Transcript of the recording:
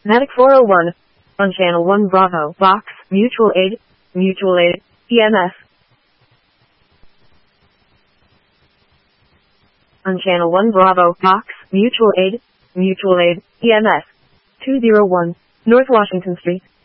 Medic 401. On Channel 1 Bravo, Box, Mutual Aid, EMS. On Channel 1 Bravo, Box, Mutual Aid, EMS. 201, North Washington Street.